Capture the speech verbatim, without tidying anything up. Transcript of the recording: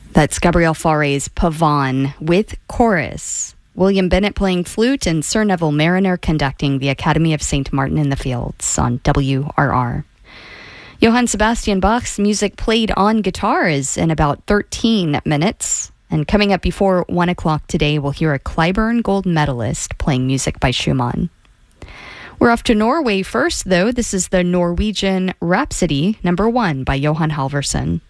That's Gabriel Fauré's Pavane with chorus. William Bennett playing flute and Sir Neville Mariner conducting the Academy of Saint Martin in the Fields on W R R. Johann Sebastian Bach's music played on guitar is in about thirteen minutes. And coming up before one o'clock today, we'll hear a Clyburn Gold medalist playing music by Schumann. We're off to Norway first, though. This is the Norwegian Rhapsody, number one, by Johan Halvorsen.